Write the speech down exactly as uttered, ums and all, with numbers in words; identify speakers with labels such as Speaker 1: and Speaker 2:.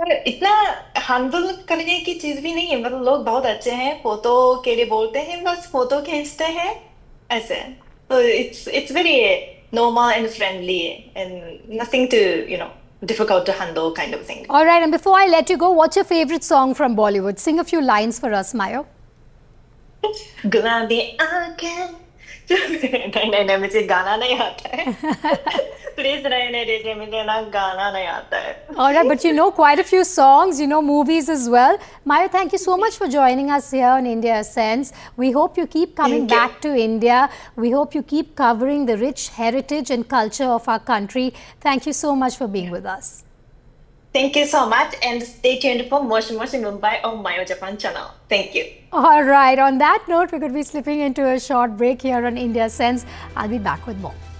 Speaker 1: पर इतना हैंडल करने की चीज भी नहीं है, मतलब लोग बहुत अच्छे हैं, फोटो के लिए बोलते हैं, बस फोटो खींचते हैं ऐसे। तो it's it's very normal and friendly and nothing to, you know, difficult to handle kind of thing.
Speaker 2: All right, and before I let you go, what's your favorite song from Bollywood? Sing a few lines for us, Mayo.
Speaker 1: गुलाबी आंखें नहीं नहीं नहीं, मुझे गाना नहीं आता है। प्लीज रहने दीजिए, मुझे ना गाना नहीं आता है।
Speaker 2: All right, but you know quite a few songs, you know movies as well. Mayo, thank you so much for joining us here on India Ascends. We hope you keep coming
Speaker 1: Thank you.
Speaker 2: back to India. We hope you keep covering the rich heritage and culture of our country. Thank you so much for being with us.
Speaker 1: Thank you so much, and stay tuned for Moshi Moshi Mumbai on Mayo Japan channel. Thank you.
Speaker 2: All right, on that note, we're going to be slipping into a short break here on India Ascends. I'll be back with more.